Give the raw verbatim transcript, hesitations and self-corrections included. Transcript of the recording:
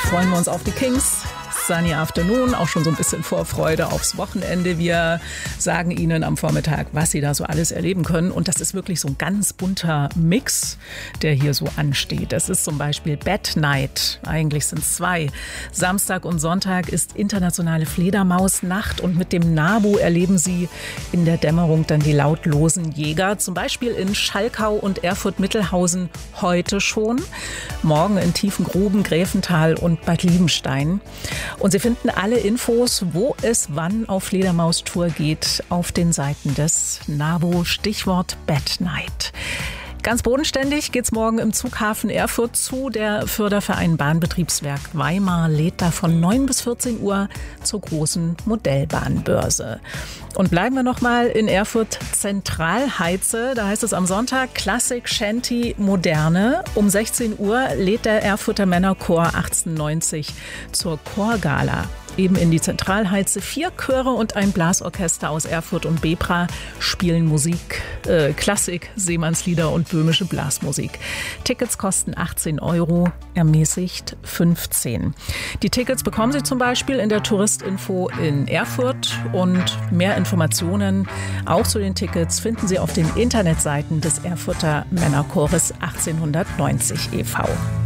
freuen wir uns auf die Kings. Sunny Afternoon, auch schon so ein bisschen Vorfreude aufs Wochenende. Wir sagen Ihnen am Vormittag, was Sie da so alles erleben können. Und das ist wirklich so ein ganz bunter Mix, der hier so ansteht. Das ist zum Beispiel Bad Night. Eigentlich sind es zwei. Samstag und Sonntag ist internationale Fledermausnacht. Und mit dem NABU erleben Sie in der Dämmerung dann die lautlosen Jäger. Zum Beispiel in Schalkau und Erfurt-Mittelhausen heute schon. Morgen in Tiefengruben, Gräfental und Bad Liebenstein. Und Sie finden alle Infos, wo es wann auf Fledermaustour geht, auf den Seiten des NABU. Stichwort Bad Night. Ganz bodenständig geht's morgen im Zughafen Erfurt zu. Der Förderverein Bahnbetriebswerk Weimar lädt da von neun bis vierzehn Uhr zur großen Modellbahnbörse. Und bleiben wir noch mal in Erfurt Zentralheize. Da heißt es am Sonntag Klassik, Shanty, Moderne. Um sechzehn Uhr lädt der Erfurter Männerchor achtzehnhundertneunzig zur Chorgala. Eben in die Zentralheize. Vier Chöre und ein Blasorchester aus Erfurt und Bebra spielen Musik, äh, Klassik, Seemannslieder und böhmische Blasmusik. Tickets kosten achtzehn Euro, ermäßigt fünfzehn. Die Tickets bekommen Sie zum Beispiel in der Touristinfo in Erfurt. Und mehr Informationen auch zu den Tickets finden Sie auf den Internetseiten des Erfurter Männerchores achtzehnhundertneunzig e V